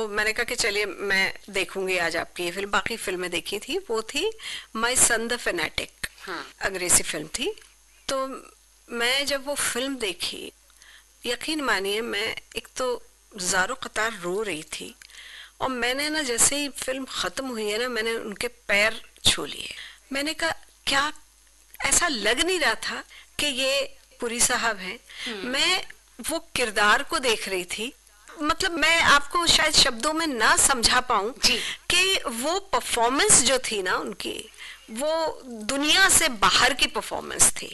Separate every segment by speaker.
Speaker 1: मैंने कहा कि चलिए मैं देखूंगी आज आपकी ये फिल्म। बाकी फिल्में देखी थी, वो थी माय सन द फैनेटिक, अंग्रेजी फिल्म थी। तो मैं जब वो फिल्म देखी, यकीन मानिए मैं एक तो ज़ारो कतार रो रही थी, और मैंने ना जैसे ही फिल्म ख़त्म हुई है ना, मैंने उनके पैर छू लिए। मैंने कहा क्या, ऐसा लग नहीं रहा था कि ये पुरी साहब हैं। मैं वो किरदार को देख रही थी, मतलब मैं आपको शायद शब्दों में ना समझा पाऊं कि वो परफॉर्मेंस जो थी ना उनकी, वो दुनिया से बाहर की परफॉर्मेंस थी।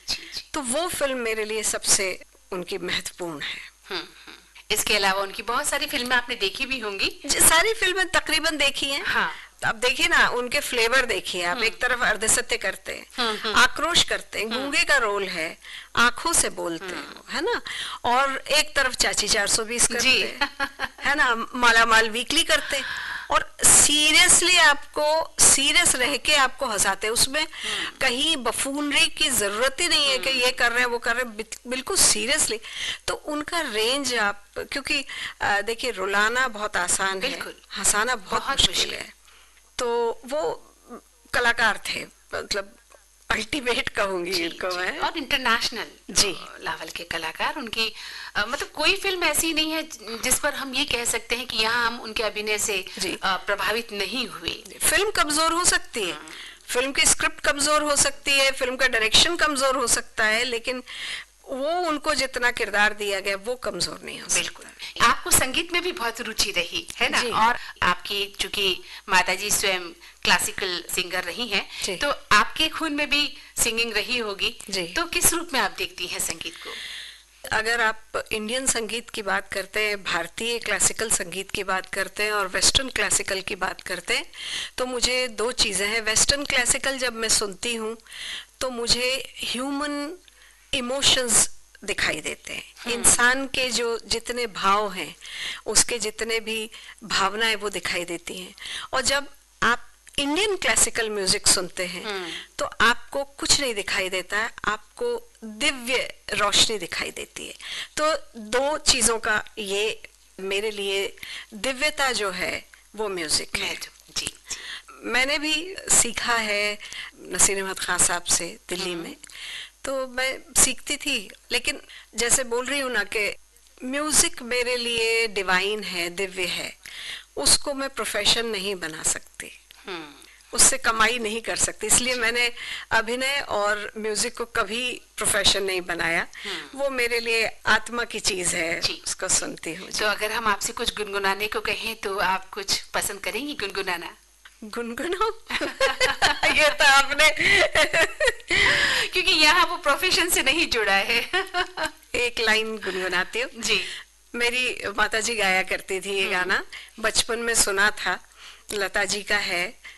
Speaker 1: तो वो फिल्म मेरे लिए सबसे उनकी महत्वपूर्ण है।
Speaker 2: इसके अलावा उनकी बहुत सारी फिल्में आपने देखी भी होंगी?
Speaker 1: सारी फिल्में तकरीबन देखी हैं।
Speaker 2: हाँ।
Speaker 1: अब देखिए ना, उनके फ्लेवर देखिए आप। एक तरफ अर्धसत्य करते हैं, आक्रोश करते हैं, गूंगे का रोल है, आंखों से बोलते हैं, है ना, और एक तरफ चाची 420 करते हैं, है ना, मालामाल वीकली करते हैं, और सीरियसली आपको सीरियस रह के आपको हंसाते हैं। उसमें कहीं बफूनरी की जरूरत ही नहीं है कि ये कर रहे हैं वो कर रहे हैं, बिल्कुल सीरियसली। तो उनका रेंज आप, क्योंकि देखिए रुलाना बहुत आसान है, हंसाना बहुत मुश्किल है। तो वो कलाकार थे, मतलब अल्टीमेट कहूंगी इनको मैं।
Speaker 2: और इंटरनेशनल लेवल के कलाकार। उनकी मतलब कोई फिल्म ऐसी नहीं है जिस पर हम ये कह सकते हैं कि यहाँ हम उनके अभिनय से प्रभावित नहीं हुए।
Speaker 1: फिल्म कमजोर हो सकती है, फिल्म की स्क्रिप्ट कमजोर हो सकती है, फिल्म का डायरेक्शन कमजोर हो सकता है, लेकिन वो उनको जितना किरदार दिया गया वो कमजोर नहीं हो सकता।
Speaker 2: बिल्कुल। आपको संगीत में भी बहुत रुचि रही है ना, और आपकी चूंकि माताजी स्वयं क्लासिकल सिंगर रही हैं, तो आपके खून में भी सिंगिंग रही होगी। तो किस रूप में आप देखती हैं संगीत को?
Speaker 1: अगर आप इंडियन संगीत की बात करते हैं, भारतीय क्लासिकल संगीत की बात करते हैं और वेस्टर्न क्लासिकल की बात करते हैं, तो मुझे दो चीजें हैं। वेस्टर्न क्लासिकल जब मैं सुनती हूँ तो मुझे ह्यूमन इमोशंस दिखाई देते हैं, इंसान के जो जितने भाव हैं, उसके जितने भी भावनाएं वो दिखाई देती हैं। और जब आप इंडियन क्लासिकल म्यूजिक सुनते हैं तो आपको कुछ नहीं दिखाई देता है, आपको दिव्य रोशनी दिखाई देती है। तो दो चीजों का ये मेरे लिए दिव्यता जो है वो म्यूजिक है।
Speaker 2: जी।
Speaker 1: मैंने भी सीखा है नसीर अहमद खान साहब से दिल्ली में, तो मैं सीखती थी, लेकिन जैसे बोल रही हूँ ना कि म्यूजिक मेरे लिए डिवाइन है, दिव्य है, उसको मैं प्रोफेशन नहीं बना सकती, उससे कमाई नहीं कर सकती, इसलिए मैंने अभिनय और म्यूजिक को कभी प्रोफेशन नहीं बनाया। वो मेरे लिए आत्मा की चीज है, उसको सुनती हूँ।
Speaker 2: तो अगर हम आपसे कुछ गुनगुनाने को कहें तो आप कुछ पसंद करेंगी गुनगुनाना?
Speaker 1: गुनगुनाओ ये तो आपने
Speaker 2: क्योंकि यहाँ वो प्रोफेशन से नहीं जुड़ा है।
Speaker 1: एक लाइन गुनगुनाती हूँ
Speaker 2: जी।
Speaker 1: मेरी माताजी गाया करती थी ये गाना, बचपन में सुना था, लता जी का है।